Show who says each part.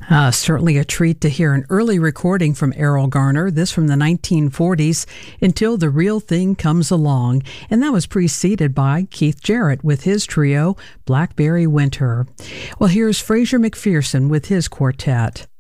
Speaker 1: Certainly a treat to hear an early recording from Errol Garner, this from the 1940s, Until the Real Thing Comes Along, and that was preceded by Keith Jarrett with his trio, Blackberry Winter. Well, here's Fraser McPherson with his quartet.